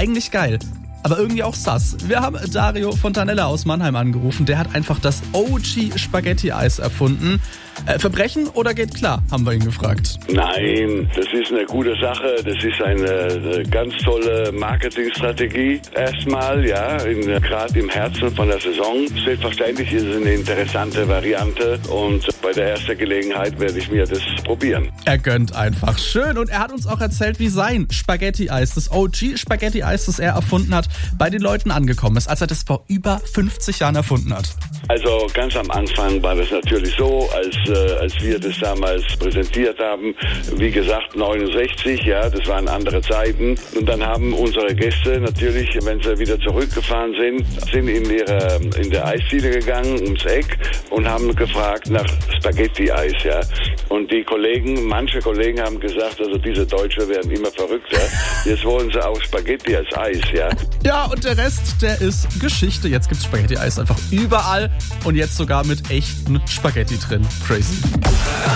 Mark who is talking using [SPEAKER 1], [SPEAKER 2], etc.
[SPEAKER 1] eigentlich geil. Aber irgendwie auch sass. Wir haben Dario Fontanella aus Mannheim angerufen. Der hat einfach das OG Spaghetti-Eis erfunden. Verbrechen oder geht klar, haben wir ihn gefragt.
[SPEAKER 2] Nein, das ist eine gute Sache. Das ist eine ganz tolle Marketingstrategie. Erstmal, ja, gerade im Herzen von der Saison. Selbstverständlich ist es eine interessante Variante und bei der ersten Gelegenheit werde ich mir das probieren.
[SPEAKER 1] Er gönnt einfach. Schön. Und er hat uns auch erzählt, wie sein Spaghetti-Eis, das OG Spaghetti-Eis, das er erfunden hat, bei den Leuten angekommen ist, als er das vor über 50 Jahren erfunden hat.
[SPEAKER 2] Also ganz am Anfang war das natürlich so, als wir das damals präsentiert haben, wie gesagt 69, ja, das waren andere Zeiten. Und dann haben unsere Gäste natürlich, wenn sie wieder zurückgefahren sind in der Eisdiele gegangen ums Eck und haben gefragt nach Spaghetti-Eis, ja. Und manche Kollegen haben gesagt, also diese Deutsche werden immer verrückter. Jetzt wollen sie auch Spaghetti als Eis, ja.
[SPEAKER 1] Ja, und der Rest, der ist Geschichte. Jetzt gibt's Spaghetti-Eis einfach überall und jetzt sogar mit echten Spaghetti drin. Crazy.